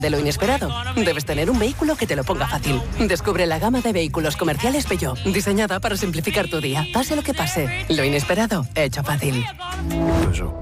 De lo inesperado, debes tener un vehículo que te lo ponga fácil. Descubre la gama de vehículos comerciales Peugeot, diseñada para simplificar tu día. Pase lo que pase, lo inesperado, hecho fácil. Peugeot.